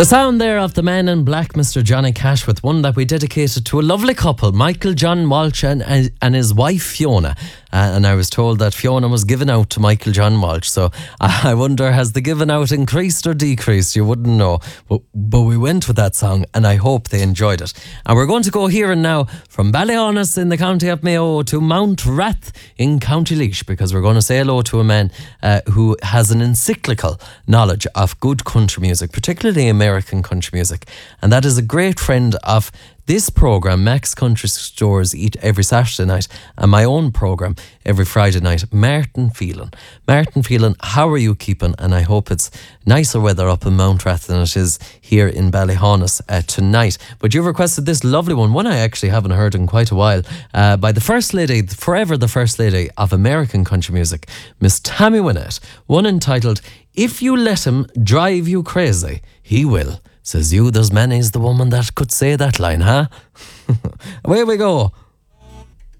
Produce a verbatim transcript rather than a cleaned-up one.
The sound there of the Man in Black, Mister Johnny Cash, with one that we dedicated to a lovely couple, Michael John Walsh and, and his wife Fiona. Uh, and I was told that Fiona was given out to Michael John Walsh. So I wonder, has the given out increased or decreased? You wouldn't know. But, but we went with that song and I hope they enjoyed it. And we're going to go here and now from Ballyonus in the county of Mayo to Mount Rath in County Laois, because we're going to say hello to a man uh, who has an encyclical knowledge of good country music, particularly American country music. And that is a great friend of this programme, Max Country Stores Eat every Saturday night, and my own programme every Friday night, Martin Phelan. Martin Phelan, how are you keeping? And I hope it's nicer weather up in Mount Rath than it is here in Ballyhonus uh, tonight. But you've requested this lovely one, one I actually haven't heard in quite a while, uh, by the First Lady, forever the First Lady of American country music, Miss Tammy Wynette, one entitled, If You Let Him Drive You Crazy, He Will. Says you, there's many's the woman that could say that line, huh? Away we go.